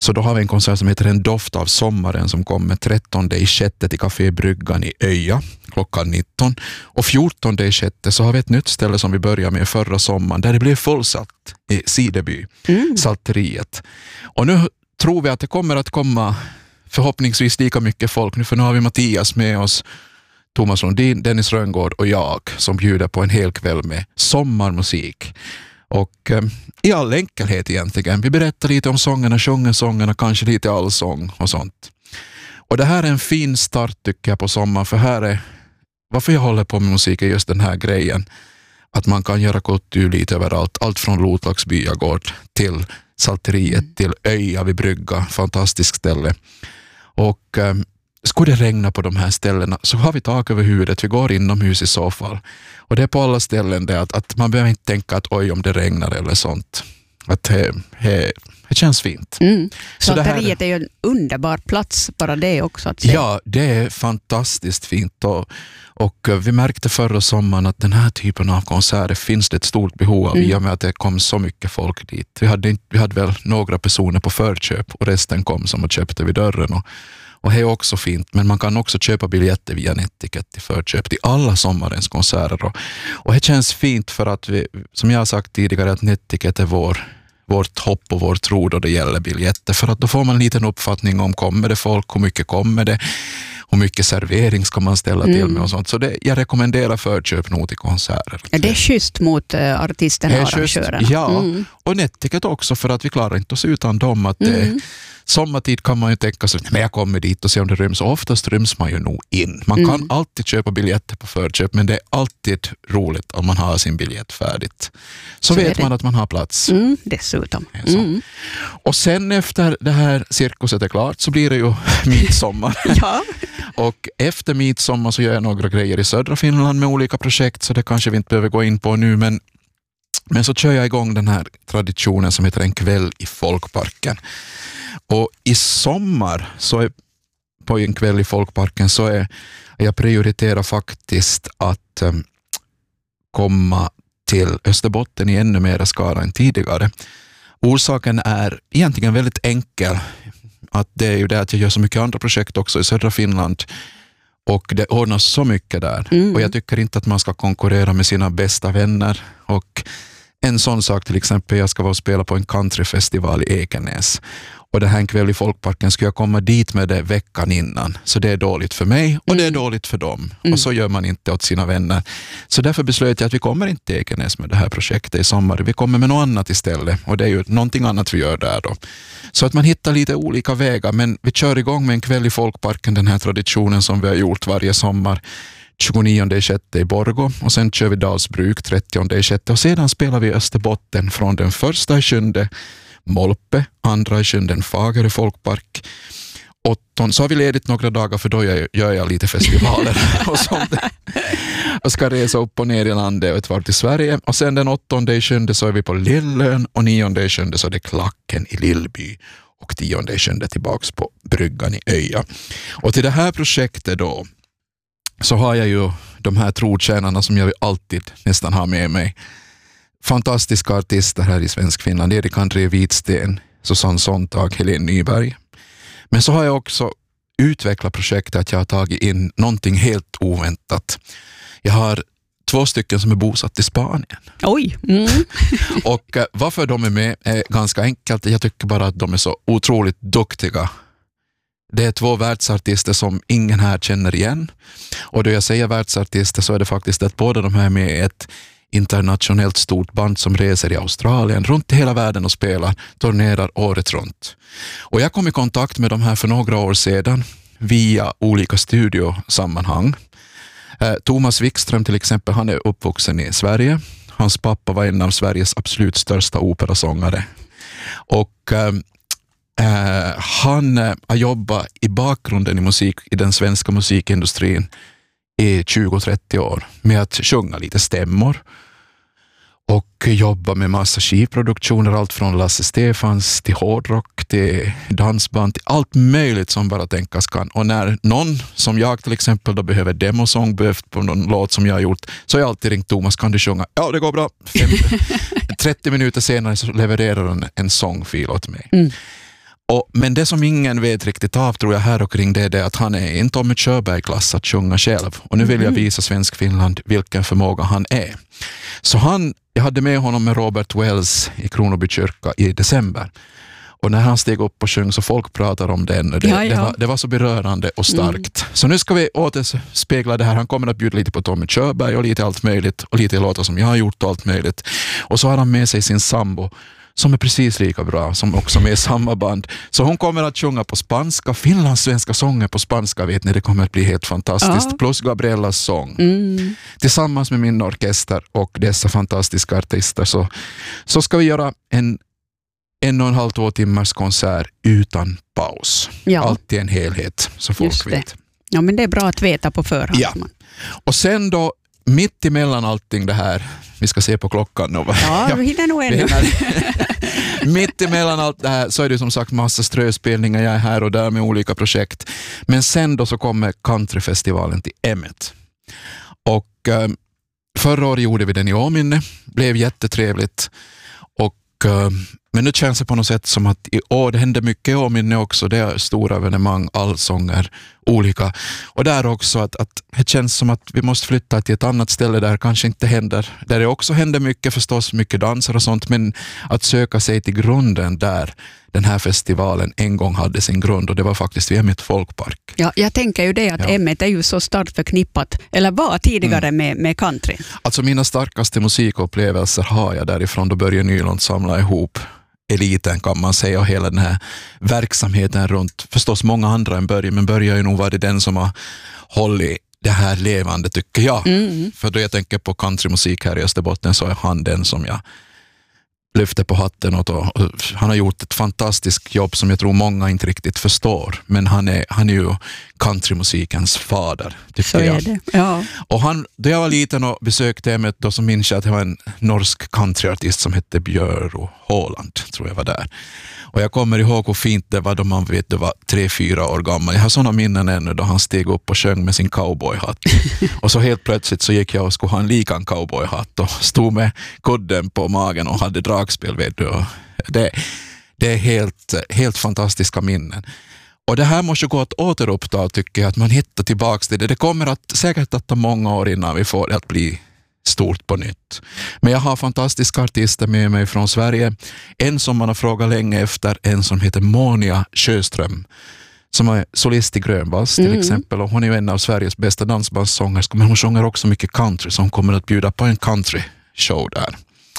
Så då har vi en konsert som heter En doft av sommaren som kommer 13/6 till Café Bryggan i Öja klockan 19. Och 14/6 så har vi ett nytt ställe som vi började med förra sommaren där det blev fullsatt i Sideby, Salteriet. Och nu tror vi att det kommer att komma förhoppningsvis lika mycket folk nu, för nu har vi Mattias med oss, Thomas Lundin, Dennis Röngård och jag som bjuder på en hel kväll med sommarmusik. Och i all enkelhet egentligen. Vi berättar lite om sångerna, sjunger sångerna, kanske lite allsång och sånt. Och det här är en fin start tycker jag på sommar, för här är varför jag håller på med musik är just den här grejen. Att man kan göra kultur lite överallt. Allt från Lotlags byagård till Salteriet till Öja vid brygga. Fantastiskt ställe. Och skulle det regna på de här ställena så har vi tak över huvudet. Vi går inomhus i så fall. Och det är på alla ställen det att man behöver inte tänka att oj om det regnar eller sånt. Att det känns fint. Salteriet är ju en underbar plats, bara det också att se. Ja, det är fantastiskt fint. Och vi märkte förra sommaren att den här typen av konserter finns det ett stort behov av i och med att det kom så mycket folk dit. Vi hade väl några personer på förköp och resten kom som och köpte vid dörren. Och det är också fint, men man kan också köpa biljetter via Netticket till förköp till alla sommarens konserter. Och det känns fint för att vi, som jag har sagt tidigare, att Netticket är vårt hopp och vår tro då det gäller biljetter. För att då får man en liten uppfattning om kommer det folk, hur mycket kommer det, hur mycket servering ska man ställa till med och sånt. Så jag rekommenderar förköp nog till konserter. Det är schysst mot artisterna och arrangörerna. Ja, och Netticket också, för att vi klarar inte oss utan dem. Att sommartid kan man ju tänka sig att jag kommer dit och ser om det ryms. Och oftast ryms man ju nog in. Man kan alltid köpa biljetter på förköp, men det är alltid roligt om man har sin biljett färdigt. Så vet man att man har plats. Dessutom. Och sen efter det här cirkuset är klart så blir det ju midsommar. Ja. Och efter midsommar så gör jag några grejer i södra Finland med olika projekt, så det kanske vi inte behöver gå in på nu, men så kör jag igång den här traditionen som heter En kväll i folkparken. Och i sommar så är på En kväll i folkparken så är jag prioriterar faktiskt att komma till Österbotten i ännu mer skara än tidigare. Orsaken är egentligen väldigt enkel. Att det är ju det att jag gör så mycket andra projekt också i södra Finland och det ordnas så mycket där. Och jag tycker inte att man ska konkurrera med sina bästa vänner. Och en sån sak till exempel, jag ska vara och spela på en countryfestival i Ekenäs. Och det här En kväll i folkparken ska jag komma dit med det veckan innan. Så det är dåligt för mig och det är dåligt för dem. Och så gör man inte åt sina vänner. Så därför beslöt jag att vi kommer inte till Ekenäs med det här projektet i sommar. Vi kommer med något annat istället. Och det är ju någonting annat vi gör där då. Så att man hittar lite olika vägar. Men vi kör igång med En kväll i folkparken, den här traditionen som vi har gjort varje sommar. 29/6 i Borgå och sen kör vi Dalsbruk 30/6 och sedan spelar vi Österbotten från den 1/7 Molpe, 2/7 Fagerö folkpark, 8 så har vi ledigt några dagar för då gör jag lite festivaler och sånt och ska resa upp och ner i landet och ett varv till Sverige och sen den 8/7 så är vi på Lillön och 9/7 så är det Klacken i Lillby och 10/7 tillbaks på Bryggan i Öja. Och till det här projektet då så har jag ju de här trotjänarna som jag alltid nästan har med mig. Fantastiska artister här i Svensk Finland. Erik André Vitsten, Susanne Sontag, Helene Nyberg. Men så har jag också utvecklat projektet att jag har tagit in någonting helt oväntat. Jag har 2 stycken som är bosatt i Spanien. Oj! Och varför de är med är ganska enkelt. Jag tycker bara att de är så otroligt duktiga. Det är 2 världsartister som ingen här känner igen. Och då jag säger världsartister så är det faktiskt att båda de här är med i ett internationellt stort band som reser i Australien runt i hela världen och spelar, turnerar året runt. Och jag kom i kontakt med de här för några år sedan via olika studiosammanhang. Thomas Wikström till exempel, han är uppvuxen i Sverige. Hans pappa var en av Sveriges absolut största operasångare. Och han har jobbat i bakgrunden i den svenska musikindustrin i 20-30 år med att sjunga lite stämmor och jobba med massa skivproduktioner, allt från Lasse Stefans till hårdrock till dansband, till allt möjligt som bara tänkas kan. Och när någon som jag till exempel då behöver demosång på någon låt som jag har gjort så har jag alltid ringt Thomas, kan du sjunga? Ja, det går bra. 30 minuter senare så levererar han en sångfil åt mig. Men det som ingen vet riktigt av tror jag här och kring det är det att han är en Tommy Körberg-klass att sjunga själv. Och nu vill jag visa Svensk Finland vilken förmåga han är. Så jag hade med honom med Robert Wells i Kronoby kyrka i december. Och när han steg upp och sjöng så folk pratar om den. Det var så berörande och starkt. Så nu ska vi återspegla det här. Han kommer att bjuda lite på Tommy Körberg och lite allt möjligt. Och lite låtar som jag har gjort och allt möjligt. Och så har han med sig sin sambo som är precis lika bra, som också med samma band. Så hon kommer att sjunga på spanska. Finlands svenska sånger på spanska, vet ni, det kommer att bli helt fantastiskt. Ja. Plus Gabriellas sång. Tillsammans med min orkester och dessa fantastiska artister så ska vi göra en 1,5-2 timmars konsert utan paus. Ja. Alltid en helhet, så folk vet. Ja, men det är bra att veta på förhand. Ja. Och sen då, mitt emellan allting det här, vi ska se på klockan nu. Ja, vi hinner nog ännu. Mitt emellan allt det här så är det som sagt massa ströspelningar, jag är här och där med olika projekt. Men sen då så kommer countryfestivalen till Emmet. Och förra året gjorde vi den i Åminne, blev jättetrevligt. Men nu känns det på något sätt som att i år, det händer mycket i Åminne också, det är stora evenemang, allsånger, olika. Och där också att det känns som att vi måste flytta till ett annat ställe där kanske inte händer, där det också händer mycket förstås, mycket danser och sånt, men att söka sig till grunden där den här festivalen en gång hade sin grund, och det var faktiskt vid Emmet folkpark. Ja, jag tänker ju det att Emmet är ju så starkt förknippat, eller var tidigare med country. Alltså mina starkaste musikupplevelser har jag därifrån, då Börje Nylund samla ihop eliten kan man säga, och hela den här verksamheten runt, förstås många andra än Börje, men Börje har ju nog varit den som har hållit det här levande, tycker jag. För då jag tänker på countrymusik här i Österbotten så är han den som jag lyfter på hatten åt. Och han har gjort ett fantastiskt jobb som jag tror många inte riktigt förstår, men han är ju countrymusikens fader, tycker så jag. Är det. Ja. Och då jag var liten och besökte Emmet, då så minns jag att det var en norsk countryartist som hette Björn Håland, tror jag var där. Och jag kommer ihåg hur fint det var då man vet det var 3-4 år gammal. Jag har sådana minnen ännu då han steg upp och sjöng med sin cowboyhatt. Och så helt plötsligt så gick jag och skulle ha en likan cowboyhatt och stod med kudden på magen och hade dragspel, vet du. Och det är helt fantastiska minnen. Och det här måste gå att återuppta, tycker jag, att man hittar tillbaka till det. Det kommer säkert att ta många år innan vi får det att bli stort på nytt. Men jag har fantastiska artister med mig från Sverige. En som man har frågat länge efter, en som heter Monia Sjöström, som är solist i Grönvals till exempel. Och hon är ju en av Sveriges bästa dansbandssångerskor, men hon sjunger också mycket country, som kommer att bjuda på en country show där.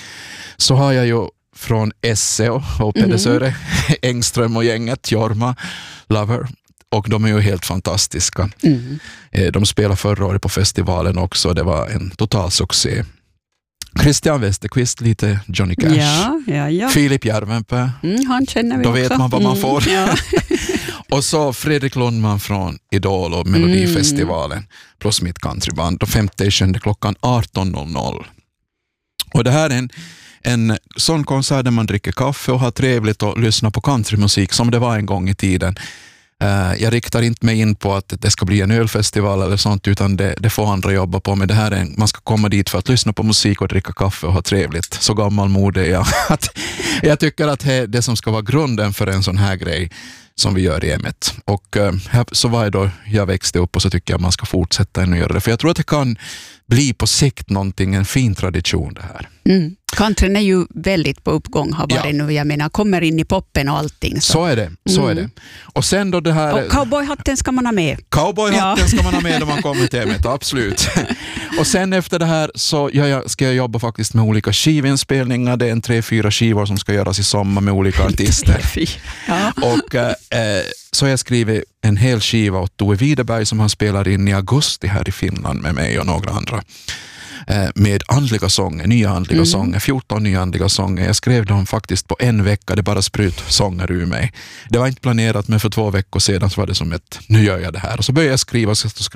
Så har jag ju från SCO och Peder Söre, Engström och gänget, Jorma, Lover. Och de är ju helt fantastiska. De spelade förra året på festivalen också. Det var en total succé. Christian Westerqvist, lite Johnny Cash. Ja. Filip Järvenpää. Han känner vi då också. Vet man vad man får. Ja. Och så Fredrik Lundman från Idol och Melodifestivalen. Plus mitt countryband. Och 5:07 klockan 18:00. Och det här är en sån konsert där man dricker kaffe och har trevligt och lyssnar på countrymusik som det var en gång i tiden. Jag riktar inte mig in på att det ska bli en ölfestival eller sånt, utan det får andra jobba på. Men det här man ska komma dit för att lyssna på musik och dricka kaffe och ha trevligt. Så gammalmodig är jag. Jag tycker att det som ska vara grunden för en sån här grej som vi gör i Emmet. Och så var det då jag växte upp, och så tycker jag man ska fortsätta ännu göra det. För jag tror att det kan bli på sikt någonting, en fin tradition det här. Countryn är ju väldigt på uppgång, har varit nu. Jag menar, kommer in i poppen och allting. Så är det. Och sen då det här... Och cowboyhatten ska man ha med. Cowboyhatten ska man ha med när man kommer till Emmet, absolut. Och sen efter det här så ska jag jobba faktiskt med olika skivinspelningar. Det är 3-4 skivor som ska göras i sommar med olika artister. Och så har jag skrivit en hel skiva åt Tove Widerberg som han spelar in i augusti här i Finland med mig och några andra. Med andliga sånger, nya andliga sånger, 14 nya andliga sånger. Jag skrev dem faktiskt på en vecka, det bara sprut sånger ur mig. Det var inte planerat, men för 2 veckor sedan så var det som nu gör jag det här. Och så började jag skriva.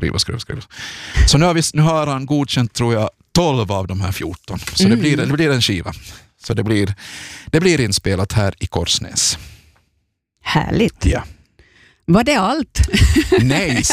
Så nu har han godkänt, tror jag, 12 av de här 14. Så det blir en skiva. Så det blir inspelat här i Korsnäs. Härligt. Ja. Var det allt? Nej,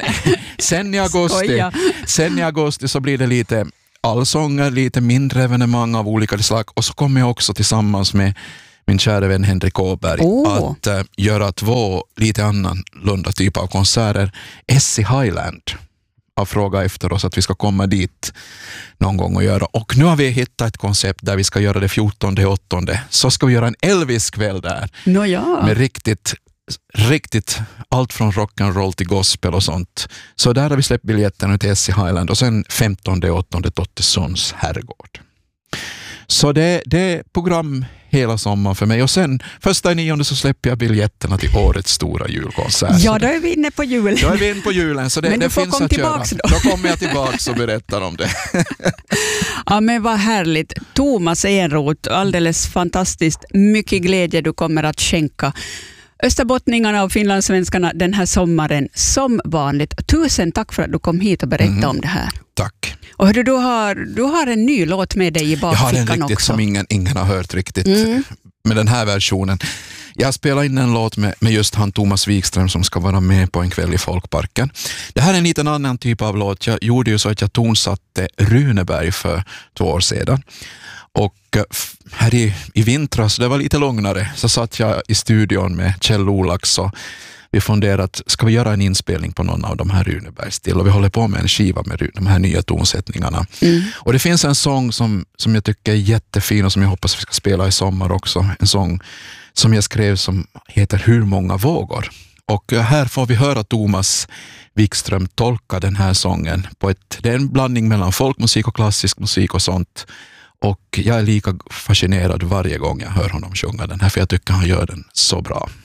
sen i augusti så blir det lite allsånger, lite mindre evenemang av olika slag, och så kommer jag också tillsammans med min kära vän Henrik Åberg att göra 2 lite annorlunda typer av konserter. Essie Highland har frågat efter oss att vi ska komma dit någon gång och göra. Och nu har vi hittat ett koncept där vi ska göra det 14/8. Så ska vi göra en Elvis-kväll där. Med riktigt allt från rock'n'roll till gospel och sånt. Så där har vi släppt biljetterna till Essie Highland och sen 15/8 Tottesunds herrgård. Så det är program hela sommaren för mig. Och sen 1/9 så släpper jag biljetterna till årets stora julkonsert. Ja, då är vi inne på julen. Då är vi inne på julen, så det finns att göra. Då kommer jag tillbaka och berättar om det. Ja, men vad härligt. Thomas Enroth, alldeles fantastiskt. Mycket glädje du kommer att skänka österbottningarna och finlandssvenskarna den här sommaren som vanligt. Tusen tack för att du kom hit och berättade om det här. Tack. Och du har en ny låt med dig i bakfickan också. Jag har en riktigt som ingen har hört riktigt med den här versionen. Jag spelar in en låt med just han Thomas Wikström som ska vara med på en kväll i Folkparken. Det här är en liten annan typ av låt. Jag gjorde ju så att jag tonsatte Runeberg för 2 år sedan. Och här i vintras, det var lite lugnare, så satt jag i studion med Kjell Olax och vi funderade att ska vi göra en inspelning på någon av de här Runebergstil, och vi håller på med en skiva med de här nya tonsättningarna. Och det finns en sång som jag tycker är jättefin och som jag hoppas vi ska spela i sommar också. En sång som jag skrev som heter Hur många vågor. Och här får vi höra Thomas Wikström tolka den här sången det är en blandning mellan folkmusik och klassisk musik och sånt. Och jag är lika fascinerad varje gång jag hör honom sjunga den här, för jag tycker han gör den så bra.